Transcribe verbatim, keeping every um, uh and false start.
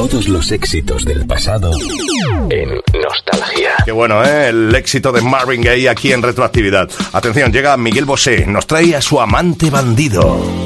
Todos los éxitos del pasado en Nostalgia. Qué bueno, ¿eh? El éxito de Marvin Gaye aquí en Retroactividad. Atención, llega Miguel Bosé, nos trae a Su amante bandido.